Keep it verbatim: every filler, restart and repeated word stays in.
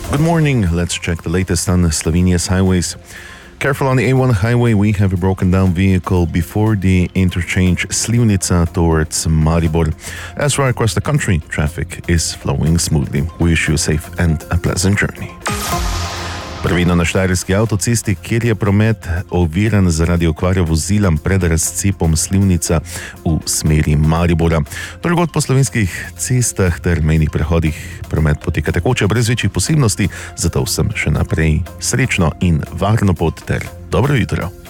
Good morning. Let's check the latest on Slovenia's highways. Careful on the A one highway, we have a broken down vehicle before the interchange Slivnica towards Maribor. Elsewhere across the country, traffic is flowing smoothly. We wish you a safe and a pleasant journey. Prvino na štajerski avtocesti, kjer je promet oviran zaradi okvare vozila pred razcepom Slivnica v smeri Maribora. Drugod po slovenskih cestah ter mejnih prehodih promet poteka tekoče brez večjih posebnosti, zato vsem še naprej srečno in varno pot ter dobro jutro.